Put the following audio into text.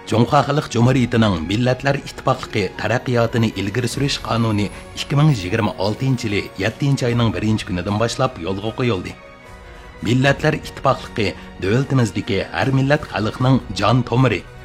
Cumhuriyet Xalq Cumhuriyetining Millatlar İttifaqlığı taraqqiyotini ilgari surish qonuni 2026 yili 7 oyning 1 kunidan boshlab yo'lga qo'yildi. Millatlar İttifaqlığı davlatimizdagi har millat xalqning jon tomiri